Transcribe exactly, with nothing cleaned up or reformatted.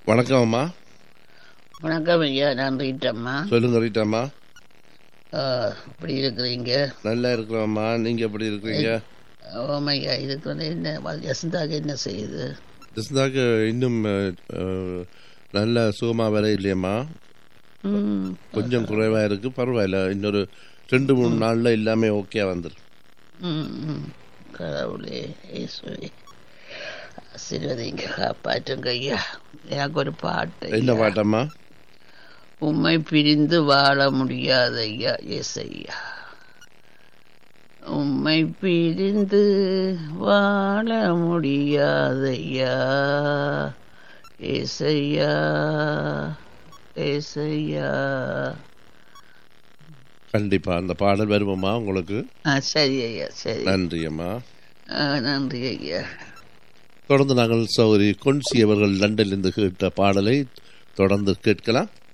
வணக்கம் அம்மா. வணக்கம் ஐயா, நான் ரீட்டம்மா. சொல்லுங்க ரீட்டாம்மா. எப்படி இருக்கிறீங்க? நல்லா இருக்கிறோம்மா, நீங்க எப்படி இருக்கிறீங்க? ஓமையா, இதுக்கு வந்து என்ன யசந்தாக என்ன செய்யுது? யசந்தாக்கு இன்னும் நல்ல சுகமா வர இல்லையம்மா, கொஞ்சம் குறைவா இருக்கு. பரவாயில்ல, இன்னொரு ரெண்டு மூணு நாள்ல எல்லாமே ஓகே வந்துடும். கடவுளே ஈஸ்வரி ஆசீர்வதிங்க, காப்பாற்றுங்க ஐயா. எனக்கு ஒரு பாட்டு. என்ன பாட்டம்மா? உம்மை பிரிந்து வாழ முடியாது ஐயா. எஸ் ஐயா, உம்மை பிரிந்து வாழ முடியாது ஐயா. எஸ் ஐயா, எஸ் ஐயா. கண்டிப்பா அந்த பாடல் வருவோமா உங்களுக்கு? சரி ஐயா, சரி. நன்றி அம்மா. நன்றி ஐயா. தொடர்ந்து நாங்கள் சௌரி கொன்சி அவர்கள் லண்டனிலிருந்து கேட்ட பாடலை தொடர்ந்து கேட்கலாம்.